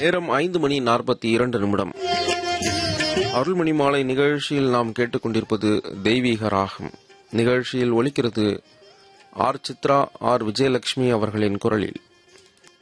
நேரம் 5:42. அருள்மணி மாலை நிகழ்ச்சியில் நாம் கேட்டுக்கொண்டிருப்பது தெய்வீக ராகம். நிகழ்ச்சியில் ஒலிக்கிறது ஆர் சித்ரா, ஆர் விஜயலட்சுமி அவர்களின் குரலில்.